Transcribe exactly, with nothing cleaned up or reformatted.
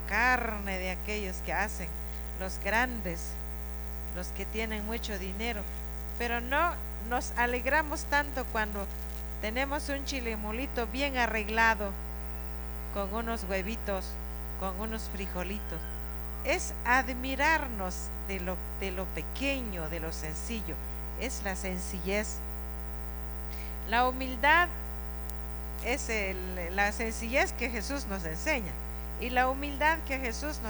carne de aquellos que hacen, los grandes, los que tienen mucho dinero, pero no nos alegramos tanto cuando tenemos un chilemolito bien arreglado, con unos huevitos, con unos frijolitos. Es admirarnos de lo, de lo pequeño, de lo sencillo, es la sencillez. La humildad es el, la sencillez que Jesús nos enseña, y la humildad que Jesús nos